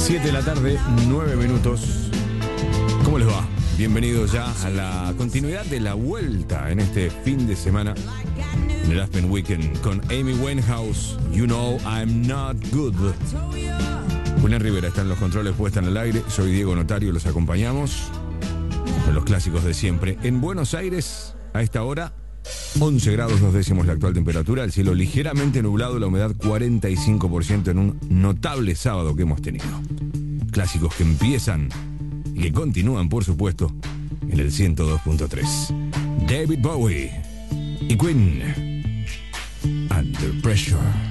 7 de la tarde, 9 minutos. ¿Cómo les va? Bienvenidos ya a la continuidad de la vuelta en este fin de semana en el Aspen Weekend con Amy Winehouse. You know I'm not good. Julián Rivera está en los controles, puesta en el aire. Soy Diego Notario, los acompañamos con los clásicos de siempre. En Buenos Aires, a esta hora, 11 grados 2 décimos la actual temperatura, el cielo ligeramente nublado, la humedad 45% en un notable sábado que hemos tenido. Clásicos que empiezan y que continúan, por supuesto, en el 102.3. David Bowie y Queen, Under Pressure.